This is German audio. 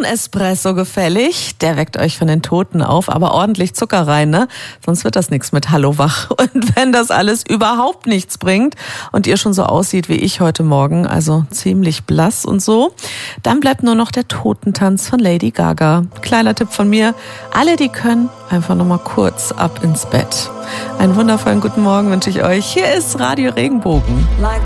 Wochenespresso gefällig. Der weckt euch von den Toten auf, aber ordentlich Zucker rein, ne? Sonst wird das nichts mit Hallo wach. Und wenn das alles überhaupt nichts bringt und ihr schon so aussieht wie ich heute Morgen, also ziemlich blass und so, dann bleibt nur noch der Totentanz von Lady Gaga. Kleiner Tipp von mir, alle, die können, einfach nochmal kurz ab ins Bett. Einen wundervollen guten Morgen wünsche ich euch. Hier ist Radio Regenbogen.